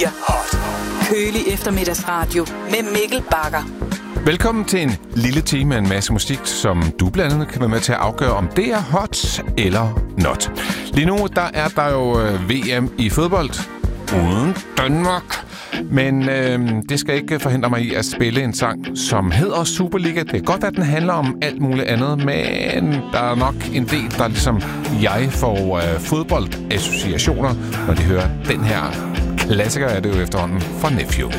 4 Hot. Kølig eftermiddagsradio med Mikkel Bagger. Velkommen til en lille time med en masse musik, som du blandt andet kan være med til at afgøre, om det er hot eller not. Lige nu der er der jo VM i fodbold uden Danmark. Men det skal ikke forhindre mig i at spille en sang, som hedder Superliga. Det er godt, at den handler om alt muligt andet, men der er nok en del, der ligesom jeg får fodboldassociationer, når de hører den her klassiker, er det jo efterhånden fra Nephew.